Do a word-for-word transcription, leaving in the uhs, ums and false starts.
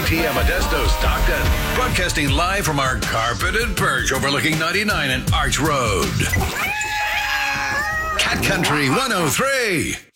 T Modesto, Stockton. Broadcasting live from our carpeted perch overlooking ninety-nine and Arch Road. Cat Country one oh three.